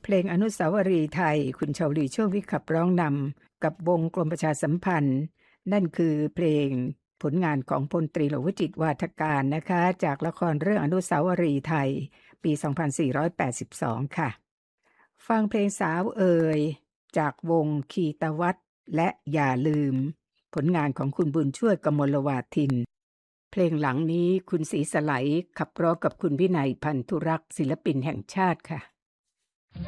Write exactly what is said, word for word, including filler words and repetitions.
ลงอนุสาวรีย์ไทยคุณชาวลีโชควิทย์ขับร้องนำกับวงกรมประชาสัมพันธ์นั่นคือเพลงผลงานของพลตรีหลวงวิจิตรวาทการนะคะจากละครเรื่องอนุสาวรีย์ไทยปีสองพันสี่ร้อยแปดสิบสองค่ะฟังเพลงสาวเอ่ยจากวงคีตวัฒน์และอย่าลืมผลงานของคุณบุญช่วยกมลวาทินเพลงหลังนี้คุณศรีสไลขับร้องกับคุณวินัยพันธุรักษ์ศิลปินแห่งชาติค่ะ